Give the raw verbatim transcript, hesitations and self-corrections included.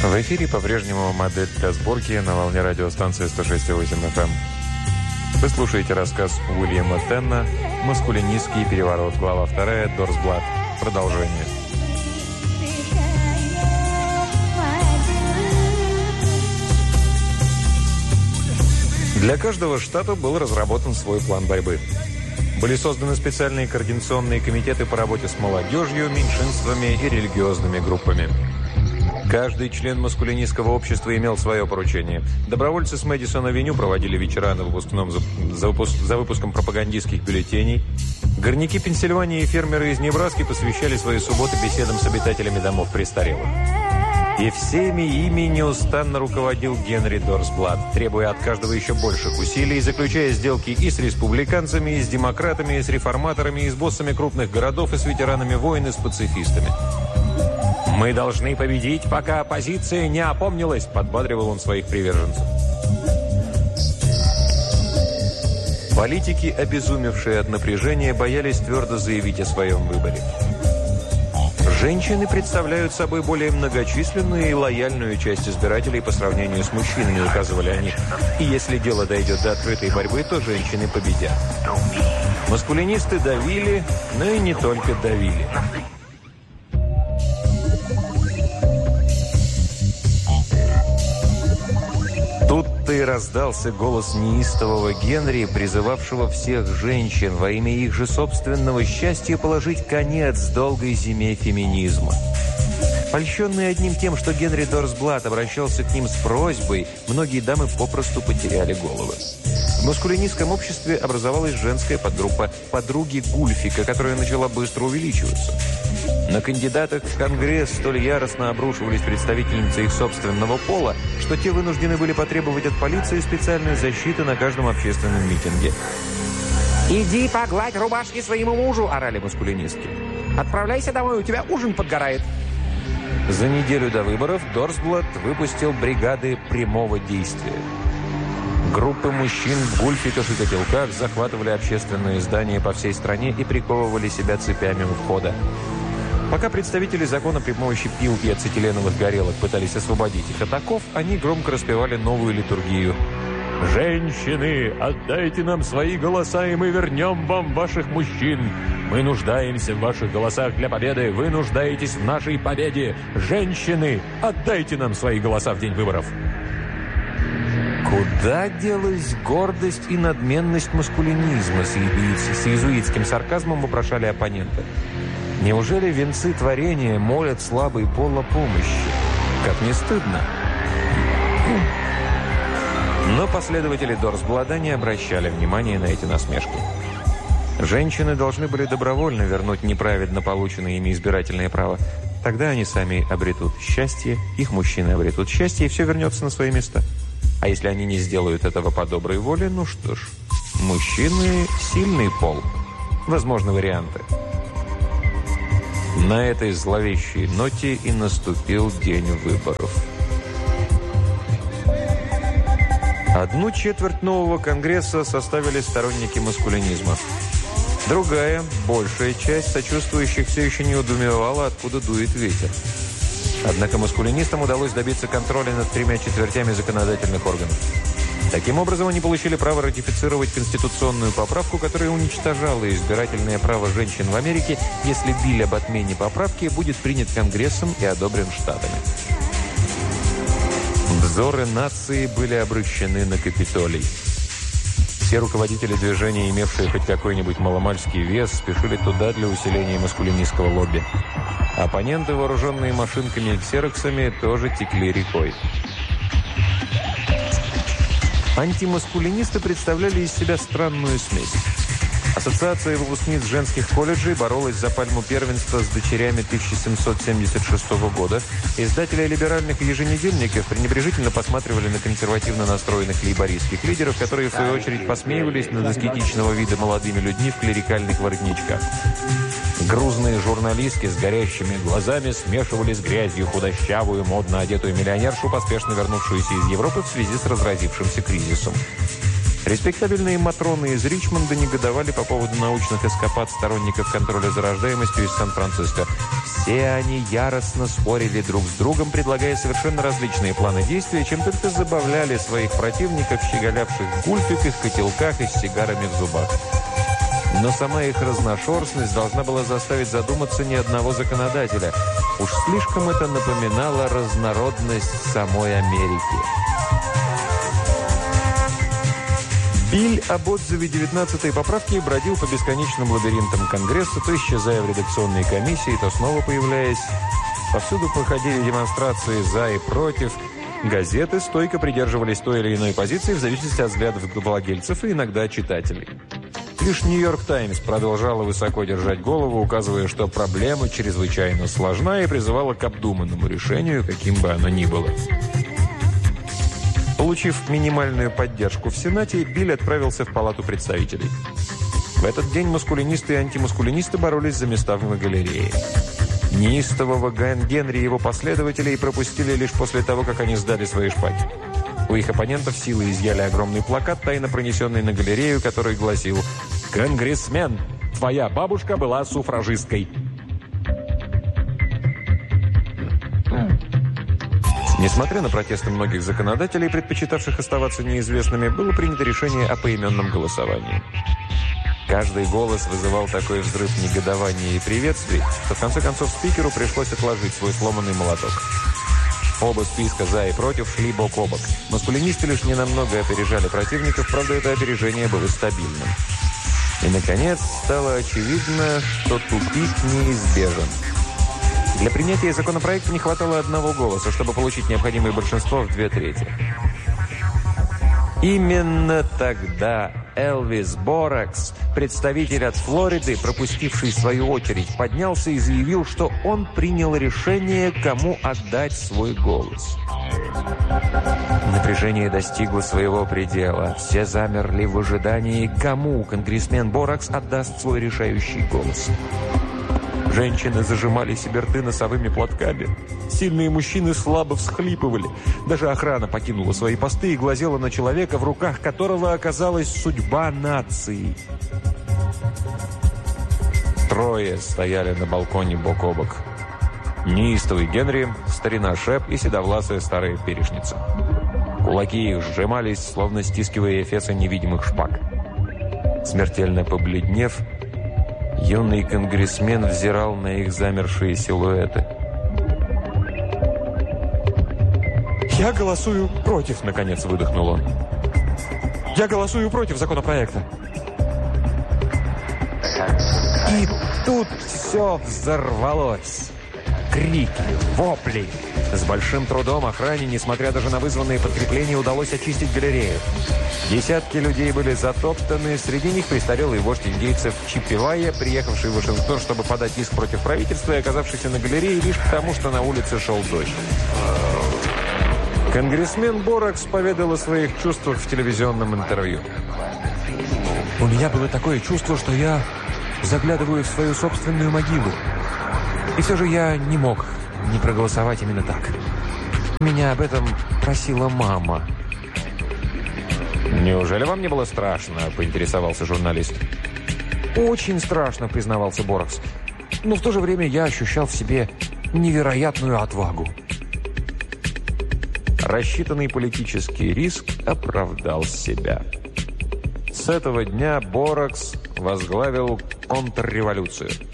В эфире по-прежнему модель для сборки на волне радиостанции сто шесть и восемь эф эм. Вы слушаете рассказ Уильяма Тенна «Маскулинистский переворот», глава вторая, Дорсблат. Продолжение. Для каждого штата был разработан свой план борьбы. Были созданы специальные координационные комитеты по работе с молодежью, меньшинствами и религиозными группами. Каждый член маскулинистского общества имел свое поручение. Добровольцы с Мэдисон-авеню проводили вечера на выпускном за, за, выпуск, за выпуском пропагандистских бюллетеней. Горняки Пенсильвании и фермеры из Небраски посвящали свои субботы беседам с обитателями домов престарелых. И всеми ими неустанно руководил Генри Дорсблат, требуя от каждого еще больших усилий, заключая сделки и с республиканцами, и с демократами, и с реформаторами, и с боссами крупных городов, и с ветеранами войн, и с пацифистами. «Мы должны победить, пока оппозиция не опомнилась», – подбадривал он своих приверженцев. Политики, обезумевшие от напряжения, боялись твердо заявить о своем выборе. Женщины представляют собой более многочисленную и лояльную часть избирателей по сравнению с мужчинами, указывали они. И если дело дойдет до открытой борьбы, то женщины победят. Маскулинисты давили, но и не только давили. Тут-то и раздался голос неистового Генри, призывавшего всех женщин во имя их же собственного счастья положить конец долгой зиме феминизма. Польщенные одним тем, что Генри Дорсблат обращался к ним с просьбой, многие дамы попросту потеряли головы. В маскулинистском обществе образовалась женская подгруппа «Подруги Гульфика», которая начала быстро увеличиваться. На кандидатах в Конгресс столь яростно обрушивались представительницы их собственного пола, что те вынуждены были потребовать от полиции специальной защиты на каждом общественном митинге. «Иди погладь рубашки своему мужу!» – орали маскулинистки. «Отправляйся домой, у тебя ужин подгорает!» За неделю до выборов Дорсблат выпустил бригады прямого действия. Группы мужчин в гульфиках и котелках захватывали общественные здания по всей стране и приковывали себя цепями у входа. Пока представители закона при помощи пил и ацетиленовых горелок пытались освободить их от оков, они громко распевали новую литургию. «Женщины, отдайте нам свои голоса, и мы вернем вам ваших мужчин. Мы нуждаемся в ваших голосах для победы, вы нуждаетесь в нашей победе. Женщины, отдайте нам свои голоса в день выборов». Куда делась гордость и надменность маскулинизма, с иезуитским сарказмом вопрошали оппоненты. Неужели венцы творения молят слабый пол о помощи? Как не стыдно? Но последователи Дорсблата не обращали внимания на эти насмешки. Женщины должны были добровольно вернуть неправедно полученное ими избирательное право. Тогда они сами обретут счастье, их мужчины обретут счастье, и все вернется на свои места. А если они не сделают этого по доброй воле, ну что ж, мужчины – сильный пол. Возможны варианты. На этой зловещей ноте и наступил день выборов. Одну четверть нового Конгресса составили сторонники маскулинизма. Другая, большая часть сочувствующих все еще не удумевала, откуда дует ветер. Однако маскулинистам удалось добиться контроля над тремя четвертями законодательных органов. Таким образом, они получили право ратифицировать конституционную поправку, которая уничтожала избирательное право женщин в Америке, если биль об отмене поправки будет принят Конгрессом и одобрен штатами. Взоры нации были обращены на Капитолий. Все руководители движения, имевшие хоть какой-нибудь маломальский вес, спешили туда для усиления маскулинистского лобби. Оппоненты, вооруженные машинками и ксероксами, тоже текли рекой. Антимаскулинисты представляли из себя странную смесь. Ассоциация выпускниц женских колледжей боролась за пальму первенства с дочерями тысяча семьсот семьдесят шестого года. Издатели либеральных еженедельников пренебрежительно посматривали на консервативно настроенных лейбористских лидеров, которые, в свою очередь, посмеивались над аскетичного вида молодыми людьми в клерикальных воротничках. Грузные журналистки с горящими глазами смешивали с грязью худощавую, модно одетую миллионершу, поспешно вернувшуюся из Европы в связи с разразившимся кризисом. Респектабельные матроны из Ричмонда негодовали по поводу научных эскапад сторонников контроля за рождаемостью из Сан-Франциско. Все они яростно спорили друг с другом, предлагая совершенно различные планы действия, чем только забавляли своих противников, щеголявших в гульфиках, котелках и с сигарами в зубах. Но сама их разношерстность должна была заставить задуматься ни одного законодателя. Уж слишком это напоминало разнородность самой Америки. Биль об отзыве девятнадцатой поправки бродил по бесконечным лабиринтам Конгресса, то исчезая в редакционной комиссии, то снова появляясь. Повсюду проходили демонстрации «за» и «против». Газеты стойко придерживались той или иной позиции в зависимости от взглядов владельцев и иногда читателей. Лишь «Нью-Йорк Таймс» продолжала высоко держать голову, указывая, что проблема чрезвычайно сложна и призывала к обдуманному решению, каким бы оно ни было. Получив минимальную поддержку в Сенате, Биль отправился в Палату представителей. В этот день маскулинисты и антимаскулинисты боролись за места в галерее. Неистового Генри и его последователей пропустили лишь после того, как они сдали свои шпаги. У их оппонентов силой изъяли огромный плакат, тайно пронесенный на галерею, который гласил: «Конгрессмен, твоя бабушка была суфражисткой». Несмотря на протесты многих законодателей, предпочитавших оставаться неизвестными, было принято решение о поименном голосовании. Каждый голос вызывал такой взрыв негодования и приветствий, что в конце концов спикеру пришлось отложить свой сломанный молоток. Оба списка «за» и «против» шли бок о бок. Маскулинисты лишь ненамного опережали противников, правда, это опережение было стабильным. И, наконец, стало очевидно, что тупик неизбежен. Для принятия законопроекта не хватало одного голоса, чтобы получить необходимое большинство в две трети. Именно тогда Элвис Боракс, представитель от Флориды, пропустивший свою очередь, поднялся и заявил, что он принял решение, кому отдать свой голос. Напряжение достигло своего предела. Все замерли в ожидании, кому конгрессмен Боракс отдаст свой решающий голос. Женщины зажимали себе рты носовыми платками. Сильные мужчины слабо всхлипывали. Даже охрана покинула свои посты и глазела на человека, в руках которого оказалась судьба нации. Трое стояли на балконе бок о бок. Неистовый Генри, старина Шеп и седовласая старая перешница. Кулаки их сжимались, словно стискивая эфесы невидимых шпаг. Смертельно побледнев, юный конгрессмен взирал на их замершие силуэты. «Я голосую против», — наконец выдохнул он. «Я голосую против законопроекта». И тут все взорвалось. Крики, вопли. С большим трудом охране, несмотря даже на вызванные подкрепления, удалось очистить галерею. Десятки людей были затоптаны, среди них престарелый вождь индейцев Чиппивайя, приехавший в Вашингтон, чтобы подать иск против правительства и оказавшийся на галерее лишь потому, что на улице шел дождь. Конгрессмен Боракс поведал о своих чувствах в телевизионном интервью. «У меня было такое чувство, что я заглядываю в свою собственную могилу. И все же я не мог не проголосовать именно так. Меня об этом просила мама». «Неужели вам не было страшно?» – поинтересовался журналист. «Очень страшно», – признавался Боракс. «Но в то же время я ощущал в себе невероятную отвагу». Рассчитанный политический риск оправдал себя. С этого дня Боракс возглавил контрреволюцию.